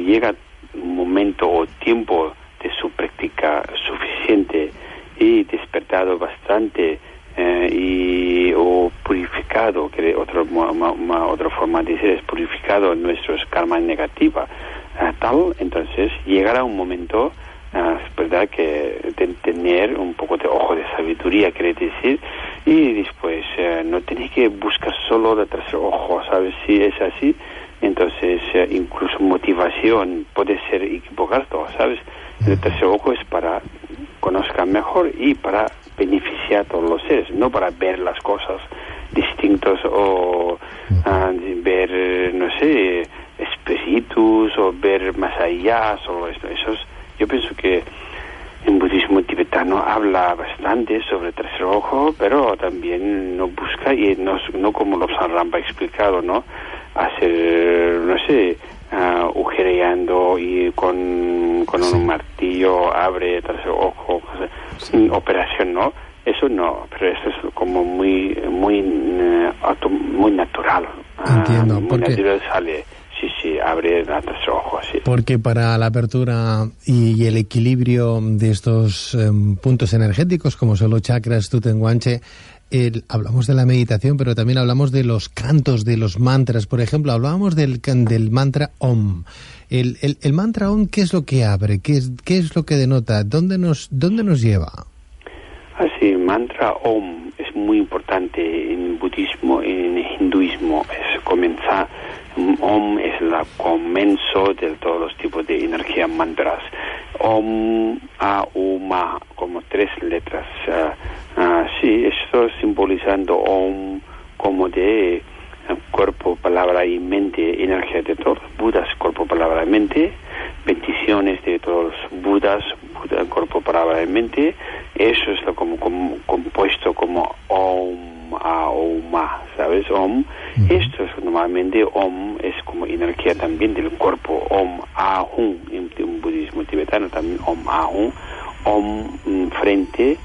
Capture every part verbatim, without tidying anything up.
llega un momento o tiempo de su práctica suficiente y despertado bastante eh, y o purificado, que otra otra forma de decir es purificado nuestros karma negativa, eh, tal, entonces llegará un momento, eh, es verdad, que de tener un poco de ojo de sabiduría, quiere decir, y después eh, no tenéis que buscar solo el tercer ojo, ¿sabes? Si es así, entonces eh, incluso motivación puede ser equivocado, ¿sabes? El tercer ojo es para conozcan mejor y para beneficiar a todos los seres, no para ver las cosas distintos o uh, ver, no sé, espíritus o ver más allá, solo esto. Eso es, yo pienso que en budismo tibetano habla bastante sobre el tercer ojo, pero también no busca, y no, no como los Rampa ha explicado, ¿no? Hacer, no sé, uh, agujereando y con, con un martillo abre el tercer ojo, sí. Operación, ¿no? Eso no, pero eso es como muy muy uh, auto, muy natural. Entiendo, uh, muy porque... natural sale. Sí, sí, abre el tercer ojo, sí. Porque para la apertura y el equilibrio de estos um, puntos energéticos, como son los chakras, Tuten Guanche, el, hablamos de la meditación, pero también hablamos de los cantos, de los mantras. Por ejemplo, hablábamos del, del mantra Om. El, el, el mantra Om, ¿qué es lo que abre? ¿Qué es, qué es lo que denota? ¿Dónde nos, dónde nos lleva? Ah, sí, el mantra Om es muy importante en budismo, en hinduismo. Es comenzar. Om es el comienzo de todos los tipos de energía mantras. Om, A, U, Ma, como tres letras. Uh, uh, sí, esto simbolizando Om como de uh, cuerpo, palabra y mente, energía de todos los Budas, cuerpo, palabra y mente, bendiciones de todos los Budas, Buda, cuerpo, palabra y mente. Eso es lo como, como compuesto como Om, A, O, Ma, ¿sabes? Om. Uh-huh. Esto es normalmente Om es como energía también del cuerpo. Om, A, Hum, en, en budismo tibetano también Om, A, Hum. Om en frente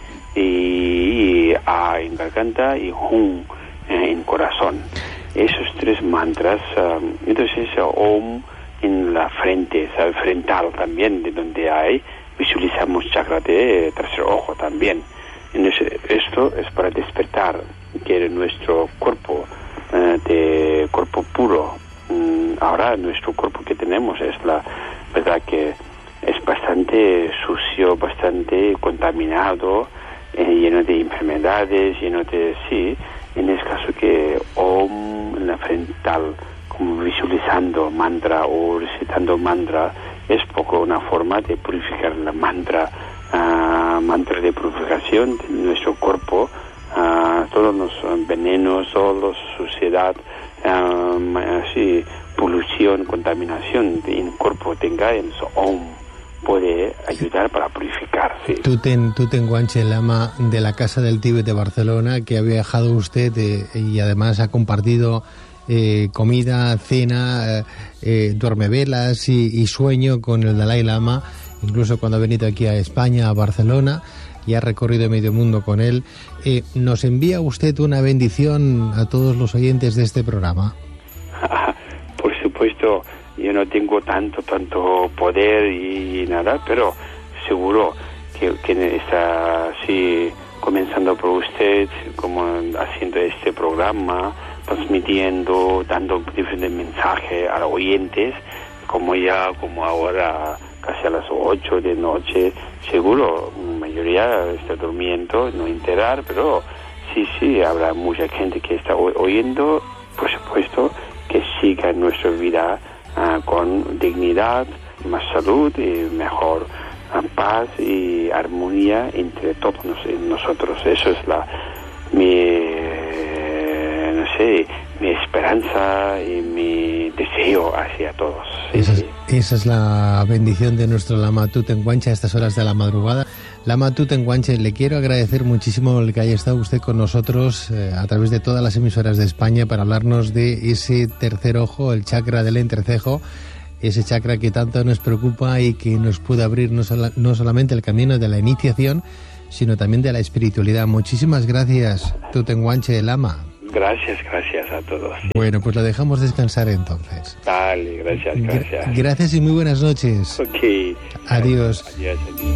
y A en garganta y Hum eh, en corazón. Esos tres mantras, um, entonces Om en la frente, ¿sabes? Frontal también, de donde hay, visualizamos chakra de tercer ojo también. Entonces, esto es para despertar que nuestro cuerpo, eh, de cuerpo puro, mm, ahora nuestro cuerpo que tenemos es la verdad que es bastante sucio, bastante contaminado, eh, lleno de enfermedades, lleno de, sí, en el caso que Om en la frontal, como visualizando mantra o recitando mantra, es poco una forma de purificar la mantra, uh, mantra de purificación de nuestro cuerpo, uh, todos los venenos, toda la suciedad, um, así, polución, contaminación en el cuerpo tenga en su Om, puede ayudar para purificar. Sí. Tuten, Tuten Guanche Lama de la Casa del Tíbet de Barcelona, que ha viajado usted eh, y además ha compartido eh, comida, cena, eh, eh, duermevelas y, y sueño con el Dalai Lama, incluso cuando ha venido aquí a España, a Barcelona, y ha recorrido medio mundo con él. Eh, ¿Nos envía usted una bendición a todos los oyentes de este programa? Por supuesto, yo no tengo tanto, tanto poder y nada, pero seguro que, que está así comenzando por usted, como haciendo este programa, transmitiendo, dando diferentes mensajes a los oyentes, como ya, como ahora, casi a las ocho de noche, seguro, la mayoría está durmiendo, no enterar, pero sí, sí, habrá mucha gente que está oyendo, por supuesto, que siga nuestra vida uh, con dignidad, más salud y mejor uh, paz y armonía entre todos nos, nosotros. Eso es la mi, eh, no sé, mi esperanza y mi deseo hacia todos. Sí, esa, es, sí. esa es la bendición de nuestro Lama Tuten Guanche a estas horas de la madrugada. Lama Tuten Guanche, le quiero agradecer muchísimo el que haya estado usted con nosotros eh, a través de todas las emisoras de España para hablarnos de ese tercer ojo, el chakra del entrecejo, ese chakra que tanto nos preocupa y que nos puede abrir no, sola, no solamente el camino de la iniciación, sino también de la espiritualidad. Muchísimas gracias, Tuten Guanche Lama. Gracias, gracias a todos. Sí. Bueno, pues lo dejamos descansar entonces. Dale, gracias, gracias. Gra- gracias y muy buenas noches. Ok. Adiós. Adiós, adiós.